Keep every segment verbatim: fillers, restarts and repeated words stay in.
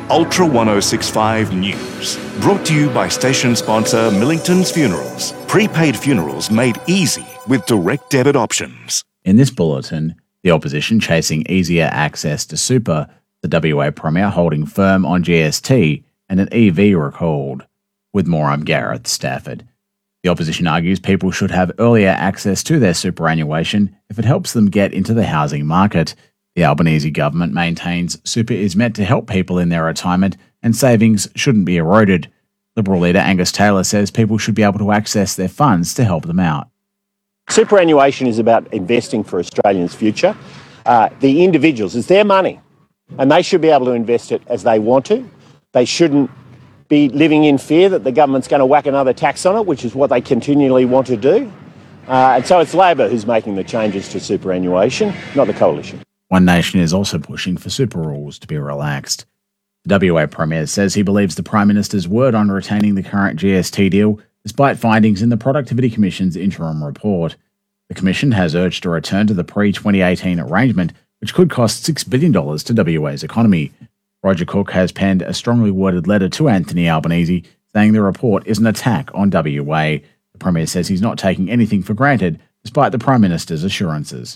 Ultra ten sixty-five News. Brought to you by station sponsor Millington's Funerals. Prepaid funerals made easy with direct debit options. In this bulletin, the opposition chasing easier access to super, the W A Premier holding firm on G S T, and an E V recalled. With more, I'm Gareth Stafford. The opposition argues people should have earlier access to their superannuation if it helps them get into the housing market. The Albanese government maintains super is meant to help people in their retirement and savings shouldn't be eroded. Liberal leader Angus Taylor says people should be able to access their funds to help them out. Superannuation is about investing for Australians' future. Uh, the individuals, it's their money, and they should be able to invest it as they want to. They shouldn't be living in fear that the government's going to whack another tax on it, which is what they continually want to do. Uh, and so it's Labor who's making the changes to superannuation, not the Coalition. One Nation is also pushing for super rules to be relaxed. The W A Premier says he believes the Prime Minister's word on retaining the current G S T deal, despite findings in the Productivity Commission's interim report. The Commission has urged a return to the pre twenty eighteen arrangement, which could cost six billion dollars to W A's economy. Roger Cook has penned a strongly worded letter to Anthony Albanese saying the report is an attack on W A. The Premier says he's not taking anything for granted, despite the Prime Minister's assurances.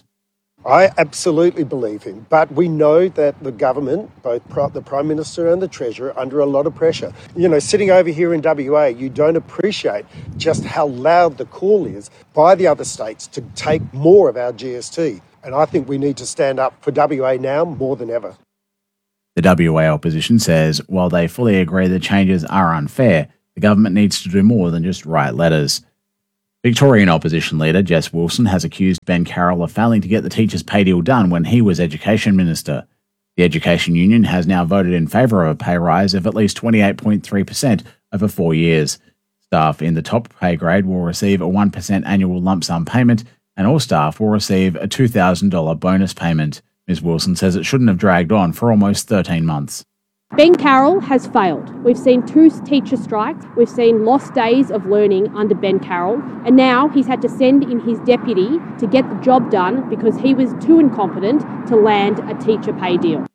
I absolutely believe him, but we know that the government, both the Prime Minister and the Treasurer, are under a lot of pressure. You know, sitting over here in W A, you don't appreciate just how loud the call is by the other states to take more of our G S T. And I think we need to stand up for W A now more than ever. The W A opposition says while they fully agree the changes are unfair, the government needs to do more than just write letters. Victorian opposition leader Jess Wilson has accused Ben Carroll of failing to get the teachers' pay deal done when he was Education Minister. The Education Union has now voted in favour of a pay rise of at least twenty-eight point three percent over four years. Staff in the top pay grade will receive a one percent annual lump sum payment, and all staff will receive a two thousand dollars bonus payment. Miz Wilson says it shouldn't have dragged on for almost thirteen months. Ben Carroll has failed. We've seen two teacher strikes, we've seen lost days of learning under Ben Carroll, and now he's had to send in his deputy to get the job done because he was too incompetent to land a teacher pay deal.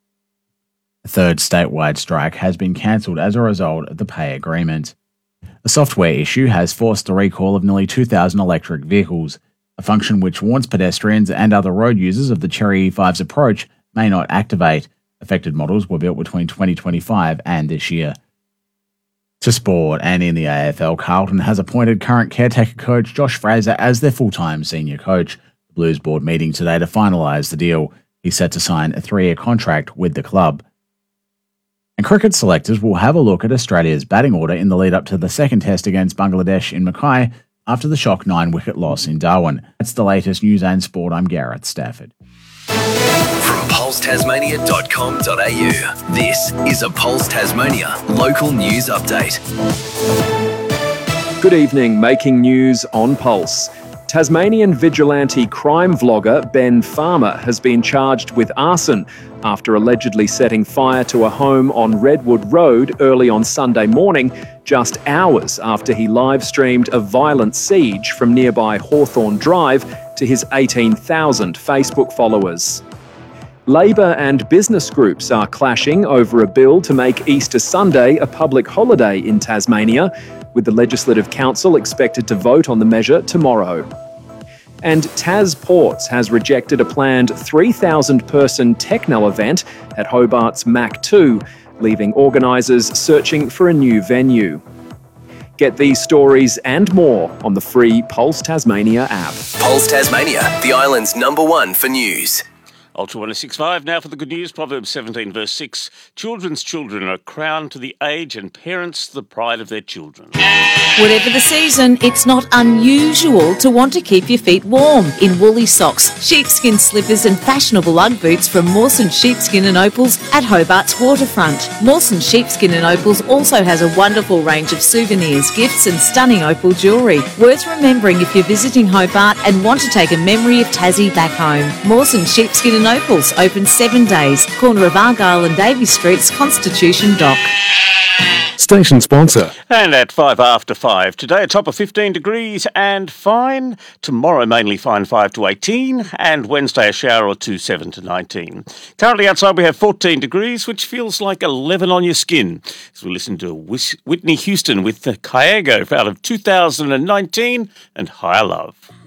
A third statewide strike has been cancelled as a result of the pay agreement. A software issue has forced the recall of nearly two thousand electric vehicles. A function which warns pedestrians and other road users of the Cherry E five's approach may not activate. Affected models were built between twenty twenty-five and this year. To sport, and in the A F L, Carlton has appointed current caretaker coach Josh Fraser as their full-time senior coach. The Blues board meeting today to finalise the deal. He's set to sign a three-year contract with the club. And cricket selectors will have a look at Australia's batting order in the lead-up to the second test against Bangladesh in Mackay, after the shock nine-wicket loss in Darwin. That's the latest news and sport. I'm Gareth Stafford. From pulse tasmania dot com dot a u, this is a Pulse Tasmania local news update. Good evening, making news on Pulse. Tasmanian vigilante crime vlogger Ben Farmer has been charged with arson after allegedly setting fire to a home on Redwood Road early on Sunday morning, just hours after he live-streamed a violent siege from nearby Hawthorne Drive to his eighteen thousand Facebook followers. Labor and business groups are clashing over a bill to make Easter Sunday a public holiday in Tasmania, with the Legislative Council expected to vote on the measure tomorrow. And Tas Ports has rejected a planned three thousand person techno event at Hobart's Mac two, leaving organisers searching for a new venue. Get these stories and more on the free Pulse Tasmania app. Pulse Tasmania, the island's number one for news. Ultra ten sixty-five, now for the good news. Proverbs seventeen verse six. Children's children are crowned to the age and parents the pride of their children. Whatever the season, it's not unusual to want to keep your feet warm in woolly socks, sheepskin slippers and fashionable Ugg boots from Mawson Sheepskin and Opals at Hobart's waterfront. Mawson Sheepskin and Opals also has a wonderful range of souvenirs, gifts and stunning opal jewellery. Worth remembering if you're visiting Hobart and want to take a memory of Tassie back home. Mawson Sheepskin and Opals, open seven days, corner of Argyle and Davey Streets, Constitution Dock. Station sponsor. And at five after five today, a top of fifteen degrees and fine. Tomorrow, mainly fine, five to eighteen. And Wednesday, a shower or two, seven to nineteen. Currently outside, we have fourteen degrees, which feels like eleven on your skin. As we listen to Whitney Houston with the Cayego out of two thousand nineteen and Higher Love.